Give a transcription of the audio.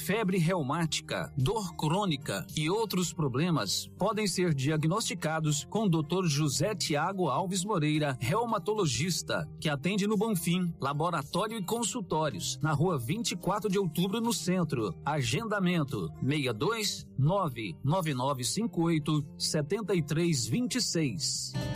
febre reumática, dor crônica e outros problemas podem ser diagnosticados com o Dr. José Tiago Alves Moreira, reumatologista, que atende no Bonfim, laboratório e consultórios, na rua 24 de outubro, no centro. Agendamento 62 99958 7326.